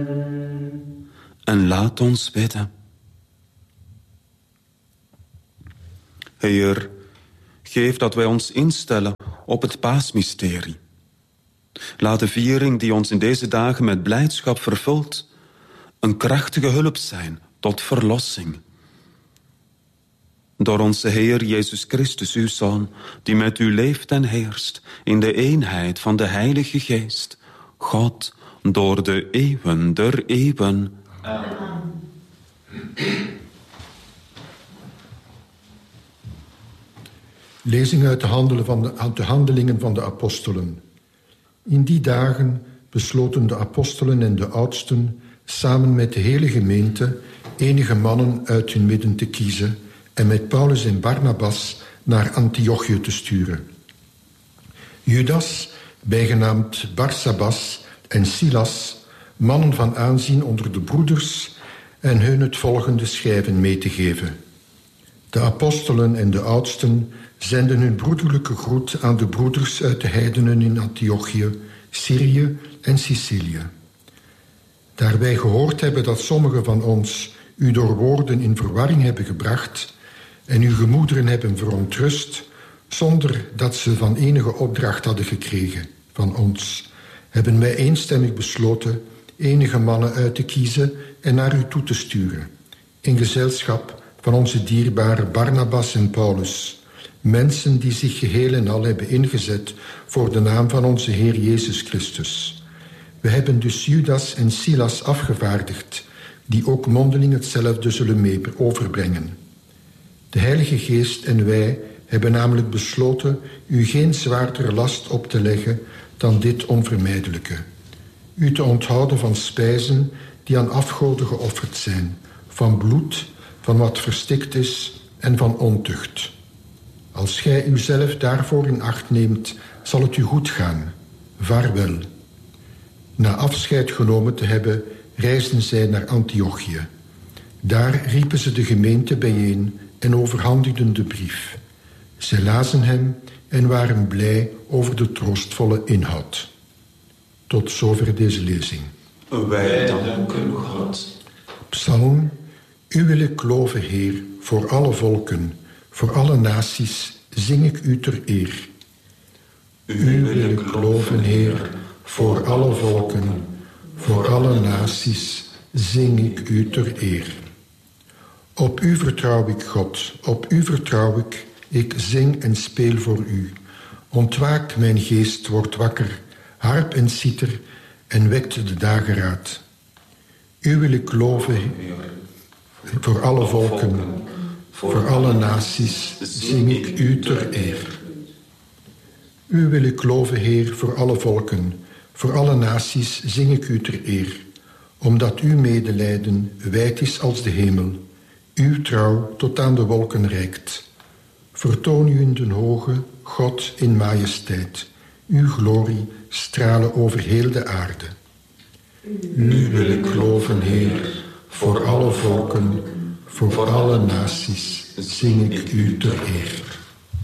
En laat ons bidden. Heer, geef dat wij ons instellen op het paasmysterie. Laat de viering die ons in deze dagen met blijdschap vervult een krachtige hulp zijn tot verlossing. Door onze Heer Jezus Christus, uw Zoon, die met u leeft en heerst in de eenheid van de Heilige Geest, God, door de eeuwen der eeuwen. Amen. Lezing uit de handelingen van de apostelen. In die dagen besloten de apostelen en de oudsten samen met de hele gemeente enige mannen uit hun midden te kiezen en met Paulus en Barnabas naar Antiochië te sturen. Judas, bijgenaamd Barsabas, en Silas, mannen van aanzien onder de broeders, en hun het volgende schrijven mee te geven. De apostelen en de oudsten zenden hun broederlijke groet aan de broeders uit de heidenen in Antiochië, Syrië en Sicilië. Daar wij gehoord hebben dat sommigen van ons u door woorden in verwarring hebben gebracht en uw gemoederen hebben verontrust, zonder dat ze van enige opdracht hadden gekregen van ons, hebben wij eenstemmig besloten enige mannen uit te kiezen en naar u toe te sturen, in gezelschap van onze dierbare Barnabas en Paulus, mensen die zich geheel en al hebben ingezet voor de naam van onze Heer Jezus Christus. We hebben dus Judas en Silas afgevaardigd, die ook mondeling hetzelfde zullen mee overbrengen. De Heilige Geest en wij hebben namelijk besloten u geen zwaardere last op te leggen dan dit onvermijdelijke: u te onthouden van spijzen die aan afgoden geofferd zijn, van bloed, van wat verstikt is en van ontucht. Als gij uzelf daarvoor in acht neemt, zal het u goed gaan. Vaarwel. Na afscheid genomen te hebben, reisden zij naar Antiochië. Daar riepen ze de gemeente bijeen en overhandigden de brief. Zij lazen hem en waren blij over de troostvolle inhoud. Tot zover deze lezing. Wij danken God. Psalm. U wil ik loven, Heer, voor alle volken, voor alle naties zing ik u ter eer. U wil ik loven, Heer, voor alle volken, voor alle naties zing ik u ter eer. Op u vertrouw ik, God, op u vertrouw ik zing en speel voor u. Ontwaakt mijn geest, wordt wakker, harp en citer, en wekt de dageraad. U wil ik loven, voor alle volken, voor alle naties zing ik u ter eer. U wil ik loven, Heer, voor alle volken, voor alle naties zing ik u ter eer. Omdat uw medelijden wijd is als de hemel, uw trouw tot aan de wolken reikt. Vertoon u in den hoge, God in majesteit. Uw glorie stralen over heel de aarde. U wil ik loven, Heer, voor alle volken, voor alle naties zing ik u ter eer.